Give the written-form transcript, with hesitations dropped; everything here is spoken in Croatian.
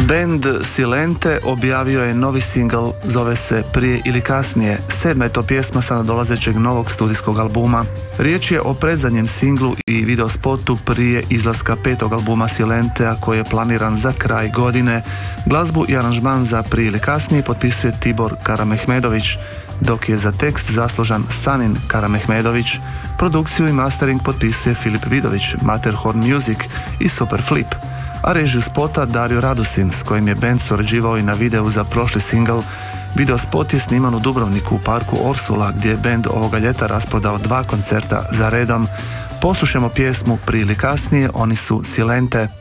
Band Silente objavio je novi singl, zove se Prije ili kasnije. 7. je to pjesma sa nadolazećeg novog studijskog albuma. Riječ je o predzadnjem singlu i videospotu prije izlaska 5. albuma Silentea koji je planiran za kraj godine. Glazbu i aranžman za Prije ili kasnije potpisuje Tibor Karamehmedović, dok je za tekst zaslužan Sanin Karamehmedović. Produkciju i mastering potpisuje Filip Vidović, Matterhorn Music i Superflip, a režiju spota Dario Radusin, s kojim je band surađivao i na videu za prošli singl. Videospot je sniman u Dubrovniku u parku Orsula, gdje je band ovoga ljeta rasprodao 2 koncerta za redom. Poslušajmo pjesmu Prije ili kasnije, oni su Silente.